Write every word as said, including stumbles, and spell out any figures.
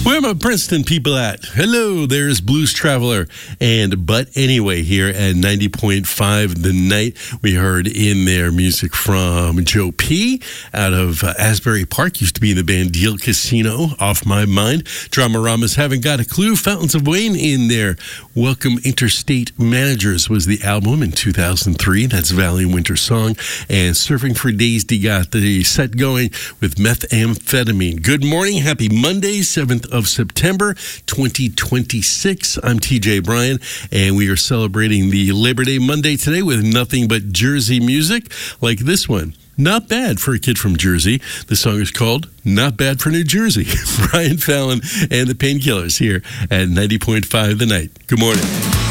Where are my Princeton people at? Hello, there's Blues Traveler. And But Anyway here at ninety point five The Night. We heard in there music from Joe P. out of uh, Asbury Park. Used to be in the band Deal Casino, Off My Mind. Dramarama's Haven't Got a Clue. Fountains of Wayne in there. Welcome Interstate Managers was the album in two thousand three. That's Valley Winter Song. And Surfing for Days, they got the set going with Methamphetamine. Good morning. Happy Monday, seventh of September, twenty twenty-six. I'm T J Bryan, and we are celebrating the Labor Day Monday today with nothing but Jersey music like this one. Not bad for a kid from Jersey. The song is called Not Bad for New Jersey. Brian Fallon and the Painkillers here at ninety point five The Night. Good morning.